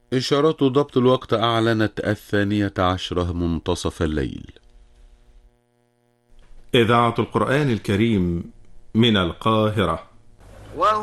إشارات ضبط الوقت أعلنت 12:10 منتصف الليل. إذاعة القرآن الكريم من القاهرة.